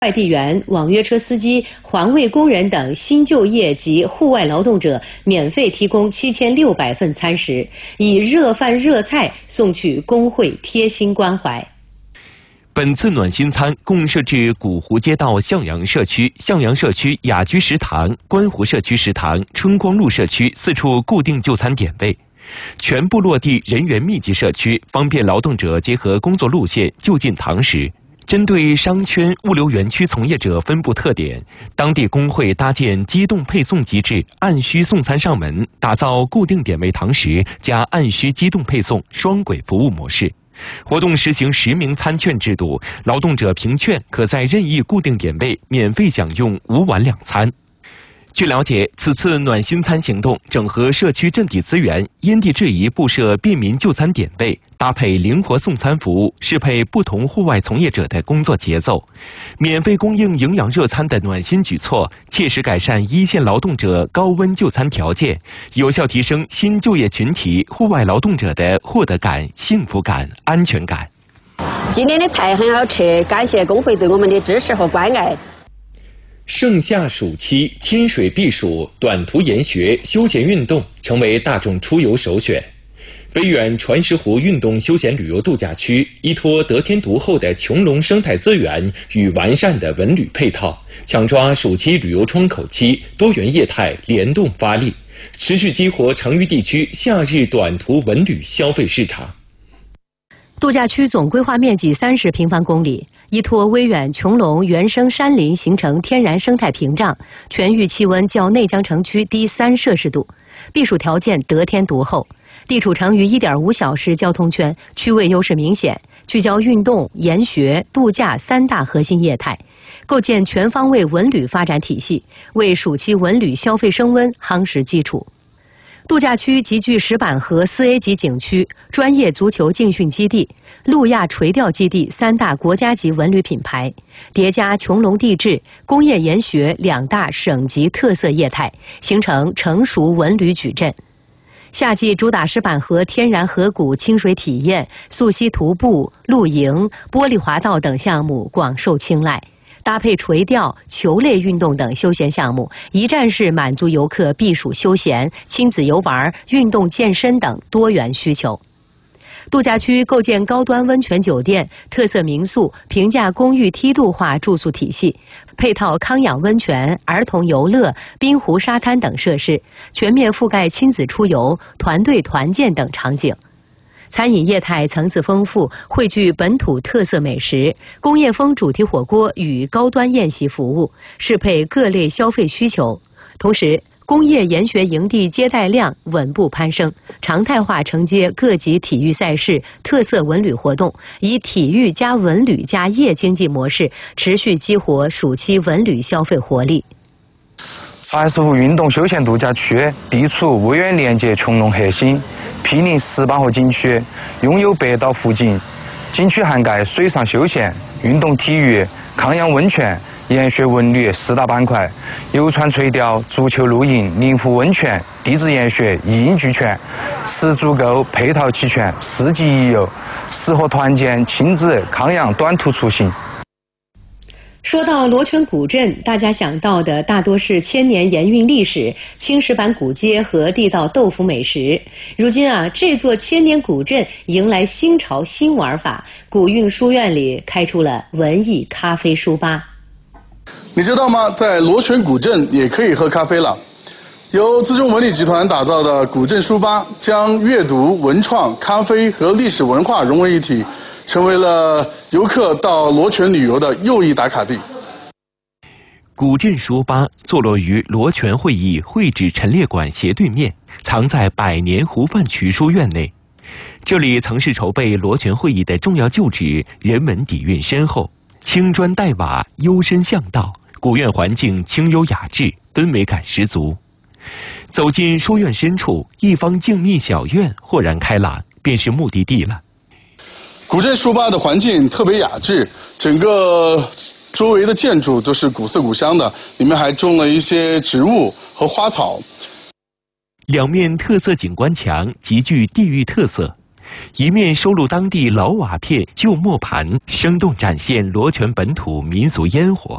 快递员、网约车司机、环卫工人等新就业及户外劳动者免费提供7600份餐食，以热饭热菜送去工会贴心关怀。 本次暖心餐共设置古湖街道向阳社区、向阳社区雅居食堂、观湖社区食堂、春光路社区4处固定就餐点位，全部落地人员密集社区，方便劳动者结合工作路线就近堂食。针对商圈、物流园区从业者分布特点，当地工会搭建机动配送机制，按需送餐上门，打造固定点位堂食加按需机动配送双轨服务模式。活动实行实名餐券制度，劳动者凭券可在任意固定点位免费享用5碗2餐。据了解，此次暖心餐行动整合社区阵地资源，因地制宜布设便民就餐点位，搭配灵活送餐服务，适配不同户外从业者的工作节奏。免费供应营养热餐的暖心举措，切实改善一线劳动者高温就餐条件，有效提升新就业群体户外劳动者的获得感、幸福感、安全感。 今天的菜很好吃，感谢工会对我们的支持和关爱。 盛夏暑期，亲水避暑、短途研学、休闲运动成为大众出游首选。威远传石湖运动休闲旅游度假区依托得天独厚的穹窿生态资源与完善的文旅配套，抢抓暑期旅游窗口期，多元业态联动发力，持续激活成渝地区夏日短途文旅消费市场。 度假区总规划面积30平方公里，依托威远穹窿原生山林形成天然生态屏障，全域气温较内江城区低3摄氏度，避暑条件得天独厚，地处成渝1.5小时交通圈，区位优势明显，聚焦运动、研学、度假3大核心业态，构建全方位文旅发展体系，为暑期文旅消费升温夯实基础。度假区集聚石板河4A 级景区、专业足球竞训基地、路亚垂钓基地3大国家级文旅品牌，叠加穹窿地质、工业研学2大省级特色业态，形成成熟文旅矩阵。夏季主打石板河天然河谷清水体验、溯溪徒步、露营、玻璃滑道等项目广受青睐，搭配垂钓、球类运动等休闲项目，一站式满足游客避暑休闲、亲子游玩、运动健身等多元需求。度假区构建高端温泉酒店、特色民宿、平价公寓梯度化住宿体系，配套康养温泉、儿童游乐、滨湖沙滩等设施，全面覆盖亲子出游、团队团建等场景。餐饮业态层次丰富，汇聚本土特色美食、工业风主题火锅与高端宴席服务，适配各类消费需求。同时，工业研学营地接待量稳步攀升，常态化承接各级体育赛事、特色文旅活动，以体育加文旅加夜经济模式，持续激活暑期文旅消费活力。 传石湖运动休闲度假区地处威远连接穹窿核心，毗邻石板河景区，拥有北岛湖景。景区涵盖水上休闲、运动体育、康养温泉、研学文旅4大板块，游船垂钓、足球露营、临湖温泉、地质研学一应俱全，吃足够，配套齐全，4级一游，适合团建、亲子、康养短途出行。 说到罗泉古镇，大家想到的大多是千年盐运历史、青石板古街和地道豆腐美食。如今这座千年古镇迎来新潮新玩法，古韵书院里开出了文艺咖啡书吧。 你知道吗？在罗泉古镇也可以喝咖啡了。由资中文旅集团打造的古镇书吧，将阅读、文创、咖啡和历史文化融为一体，成为了游客到罗泉旅游的又一打卡地。 古镇书吧坐落于罗泉会议会址陈列馆斜对面，藏在百年湖泛渠书院内。这里曾是筹备罗泉会议的重要旧址，人文底蕴深厚，青砖黛瓦，幽深巷道，古院环境清幽雅致，氛围感十足。走进书院深处，一方静谧小院豁然开朗，便是目的地了。 古镇书吧的环境特别雅致，整个周围的建筑都是古色古香的，里面还种了一些植物和花草。 两面特色景观墙极具地域特色， 一面收录当地老瓦片、旧磨盘，生动展现罗泉本土民俗烟火。